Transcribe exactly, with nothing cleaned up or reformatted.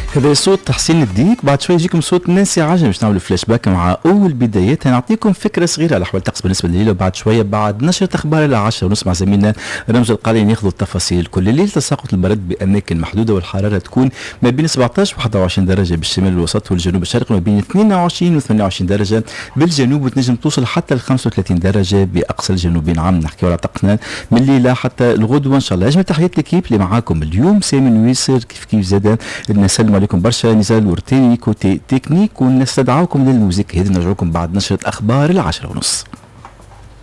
هذا صوت تحسين الديك. بعد شوي يجيكم صوت نانسي عجم باش نعملوا فلاش باك مع اول بدايات. نعطيكم فكره صغيره على احوال الطقس بالنسبه لليله، وبعد شويه بعد نشره اخبار الى عشرة ونص مع زميلنا رمز القالين ياخذوا التفاصيل. كل الليل تساقط البرد باماكن محدوده، والحراره تكون ما بين سبعطاش و واحد وعشرين درجه بالشمال الوسط والجنوب الشرقي، وما بين اثنين وعشرين و ثمانية وعشرين درجه بالجنوب، وتنجم توصل حتى ل خمسة وثلاثين درجه باقصى الجنوب. نعم نحكيو على طقسنا من الليله حتى الغدوه ان شاء الله. اجمل تحيات ليكيب اللي معاكم اليوم، سامي نويسر كيف كيف زاد نسلم عليكم برشا، نزال ورتيني كوتي تكنيك، ونستدعوكم للموسيقى هذه. نرجعوكم بعد نشرة أخبار العشرة ونص.